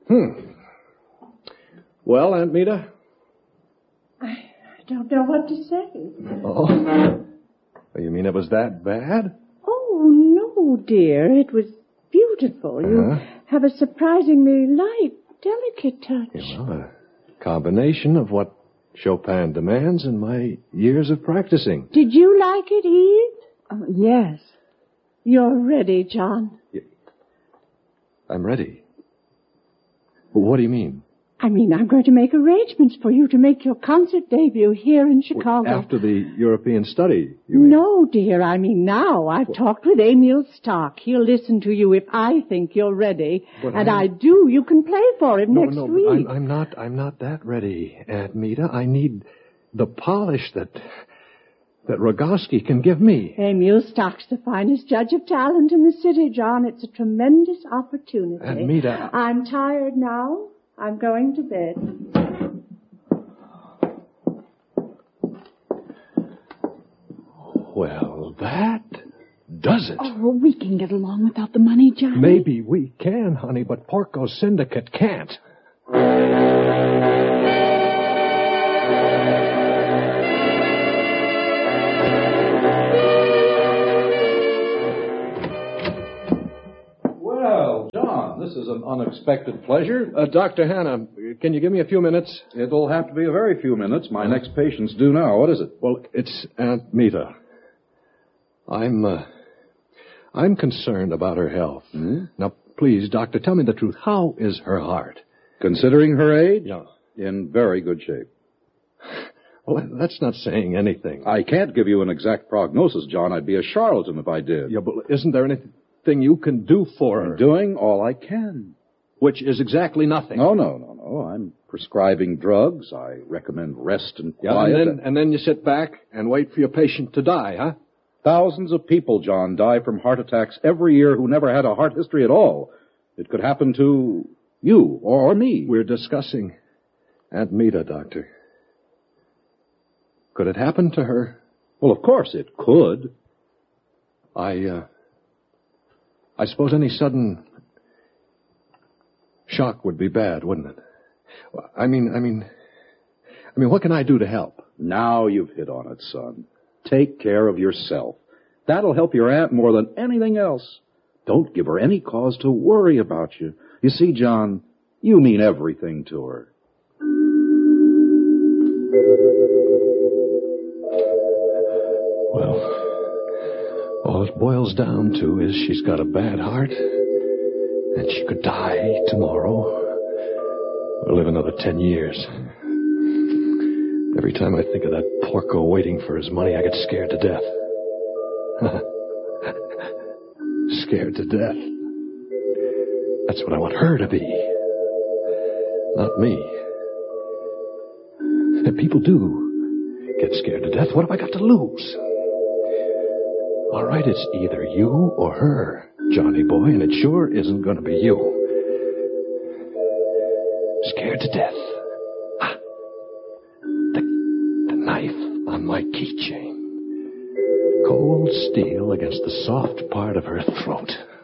Well, Aunt Meta? I don't know what to say. Oh. You mean it was that bad? Oh, no, dear. It was beautiful. You have a surprisingly light, delicate touch. Yeah, well, a combination of what Chopin demands and my years of practicing. Did you like it, Eve? Yes. You're ready, John. I'm ready. What do you mean? I mean, I'm going to make arrangements for you to make your concert debut here in Chicago. After the European study, you mean? No, dear, I mean now. I've talked with Emil Stark. He'll listen to you if I think you're ready. And I do. You can play for him next week. I'm not that ready, Aunt Meta. I need the polish that Rogowski can give me. Emil Stark's the finest judge of talent in the city, John. It's a tremendous opportunity. Aunt Meta... I'm tired now. I'm going to bed. Well, that does it. Oh, we can get along without the money, Johnny. Maybe we can, honey, but Porco's Syndicate can't. This is an unexpected pleasure. Dr. Hanna, can you give me a few minutes? It'll have to be a very few minutes. My next patient's due now. What is it? Well, it's Aunt Meta. I'm concerned about her health. Now, please, doctor, tell me the truth. How is her heart? Considering her age? Yeah. In very good shape. Well, that's not saying anything. I can't give you an exact prognosis, John. I'd be a charlatan if I did. Yeah, but isn't there anything you can do for her? I'm doing all I can. Which is exactly nothing. No. I'm prescribing drugs. I recommend rest and quiet. And then you sit back and wait for your patient to die, huh? Thousands of people, John, die from heart attacks every year who never had a heart history at all. It could happen to you or me. We're discussing Aunt Meta, doctor. Could it happen to her? Well, of course it could. I suppose any sudden shock would be bad, wouldn't it? I mean, what can I do to help? Now you've hit on it, son. Take care of yourself. That'll help your aunt more than anything else. Don't give her any cause to worry about you. You see, John, you mean everything to her. Well, all it boils down to is she's got a bad heart, and she could die tomorrow, or live another 10 years. Every time I think of that Porco waiting for his money, I get scared to death. Scared to death. That's what I want her to be, not me. And people do get scared to death. What have I got to lose? All right, it's either you or her, Johnny boy, and it sure isn't going to be you. Scared to death. Ah, the knife on my keychain. Cold steel against the soft part of her throat.